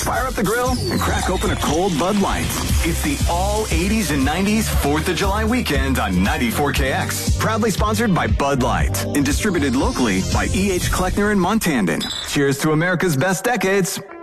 Fire up the grill and crack open a cold Bud Light. It's the all 80s and 90s 4th of July weekend on 94KX. Proudly sponsored by Bud Light and distributed locally by E.H. Kleckner and Montandon. Cheers to America's best decades.